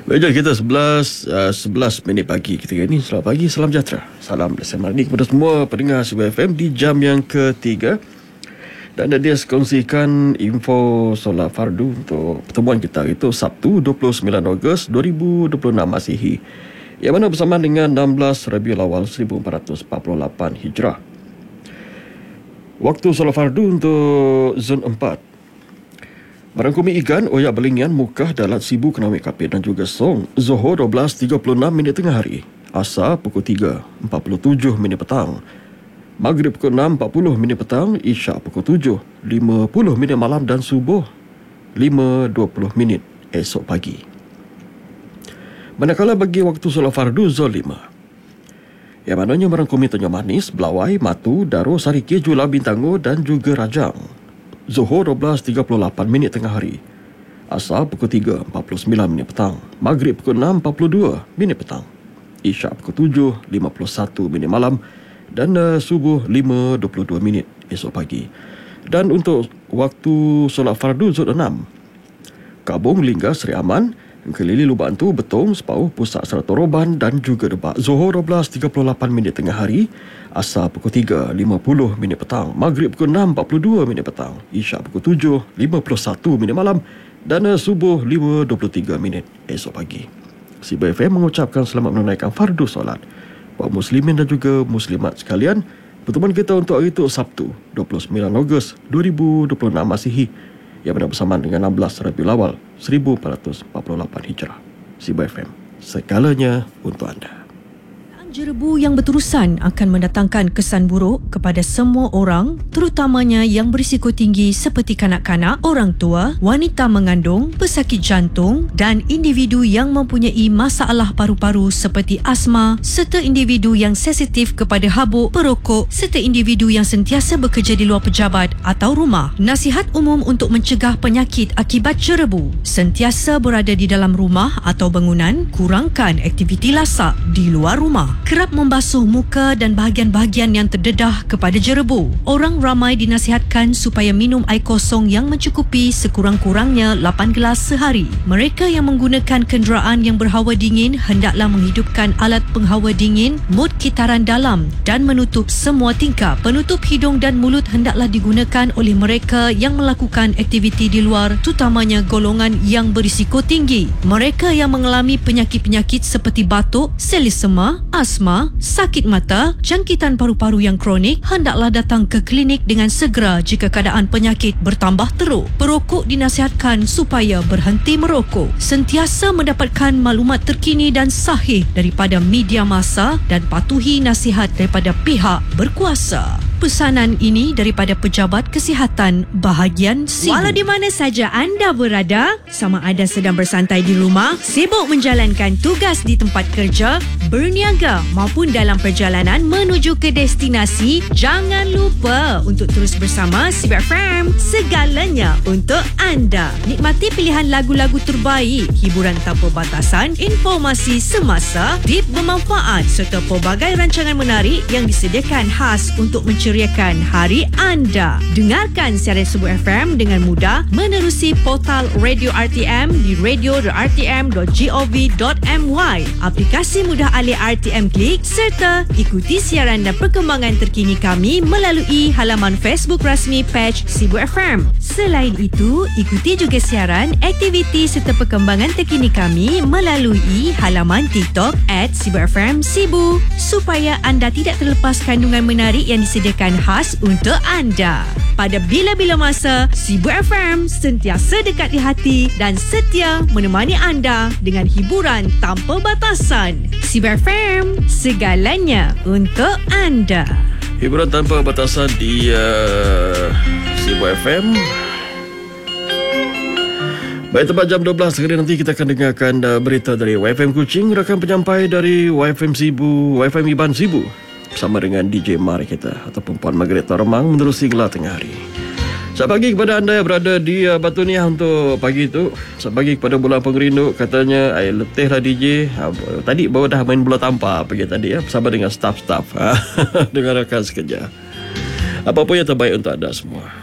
Baik, kita 11 minit pagi ketika ini. Selamat pagi, salam sejahtera. Salam bersama kepada semua pendengar Sibu FM di jam yang ketiga. Dan dia kongsikan info solat fardu untuk pertemuan kita itu Sabtu 29 Ogos 2026 Masihi, yang mana bersamaan dengan 16 Rabiul Awal 1448 Hijrah. Waktu solat fardu untuk zon 4. Barangkumi Igan, Oyak Belingian, Mukah, Dalat, Sibu, Kenawik Kapit dan juga Song. Zohor 12.36 minit tengah hari. Asar pukul 3.47 minit petang. Maghrib pukul 6.40 minit petang. Isyak pukul 7.50 minit malam dan subuh 5.20 minit esok pagi. Manakala bagi waktu solat fardu zon 5, yang mananya merangkumi Tanjung Manis, Belawai, Matu, Daro, Sariki, Jula, Bintango dan juga Rajang. Zohor 12.38 minit tengah hari. Asar pukul 3.49 minit petang. Maghrib pukul 6.42 minit petang. Isyak pukul 7.51 minit malam dan subuh 5.22 minit esok pagi. Dan untuk waktu solat fardu zon 6, Kabung, Lingga, Seri Aman, Kelili, Lubang Tu, Betong, Sepauh, Pusat Serata Roban dan juga Debak. Zohor 12.38 minit tengah hari. Asar pukul 3.50 minit petang. Maghrib pukul 6.42 minit petang. Isyak pukul 7.51 minit malam dan subuh 5.23 minit esok pagi. Sibu FM mengucapkan selamat menunaikan fardu solat buat muslimin dan juga muslimat sekalian. Pertemuan kita untuk hari itu Sabtu 29 Ogos 2026 Masihi, yang mana bersamaan dengan 16 Rabiul Awal 1448 Hijrah. Sibu FM, segalanya untuk anda. Jerebu yang berterusan akan mendatangkan kesan buruk kepada semua orang, terutamanya yang berisiko tinggi seperti kanak-kanak, orang tua, wanita mengandung, pesakit jantung dan individu yang mempunyai masalah paru-paru seperti asma, serta individu yang sensitif kepada habuk, perokok serta individu yang sentiasa bekerja di luar pejabat atau rumah. Nasihat umum untuk mencegah penyakit akibat jerebu: sentiasa berada di dalam rumah atau bangunan, kurangkan aktiviti lasak di luar rumah. Kerap membasuh muka dan bahagian-bahagian yang terdedah kepada jerebu. Orang ramai dinasihatkan supaya minum air kosong yang mencukupi sekurang-kurangnya 8 gelas sehari. Mereka yang menggunakan kenderaan yang berhawa dingin hendaklah menghidupkan alat penghawa dingin mod kitaran dalam dan menutup semua tingkap. Penutup hidung dan mulut hendaklah digunakan oleh mereka yang melakukan aktiviti di luar, terutamanya golongan yang berisiko tinggi. Mereka yang mengalami penyakit-penyakit seperti batuk, selisema, asma, sakit mata, jangkitan paru-paru yang kronik hendaklah datang ke klinik dengan segera jika keadaan penyakit bertambah teruk. Perokok dinasihatkan supaya berhenti merokok. Sentiasa mendapatkan maklumat terkini dan sahih daripada media massa dan patuhi nasihat daripada pihak berkuasa. Pesanan ini daripada Pejabat Kesihatan bahagian Sibu. Walau di mana saja anda berada, sama ada sedang bersantai di rumah, sibuk menjalankan tugas di tempat kerja, berniaga maupun dalam perjalanan menuju ke destinasi, jangan lupa untuk terus bersama Sibu FM, segalanya untuk anda. Nikmati pilihan lagu-lagu terbaik, hiburan tanpa batasan, informasi semasa, tip bermanfaat serta pelbagai rancangan menarik yang disediakan khas untuk menceriakan hari anda. Dengarkan siaran Sibu FM dengan mudah menerusi portal Radio RTM di radio.rtm.gov.my, aplikasi mudah alih RTM Klik, serta ikuti siaran dan perkembangan terkini kami melalui halaman Facebook rasmi page Sibu FM. Selain itu, ikuti juga siaran, aktiviti serta perkembangan terkini kami melalui halaman TikTok @SibuFM Sibu, supaya anda tidak terlepas kandungan menarik yang disediakan khas untuk anda. Pada bila-bila masa, Sibu FM sentiasa dekat di hati dan setia menemani anda dengan hiburan tanpa batasan. Sibu FM, segalanya untuk anda. Hiburan tanpa batasan di Sibu FM. Baik, tepat jam 12 hari nanti kita akan dengarkan berita dari YFM Kuching, rakan penyampai dari YFM Sibu, YFM Iban Sibu, bersama dengan DJ Mari kita ataupun Puan Margaret Remang menerusi gelar tengah hari. Selamat pagi kepada anda yang berada di Batu Niah untuk pagi itu. Selamat pagi kepada Bulan Pengerinduk, katanya letih lah DJ. Tadi baru dah main bola tampar pagi tadi bersama dengan staff-staff dengan rakan sekerja. Apa pun yang terbaik untuk anda semua.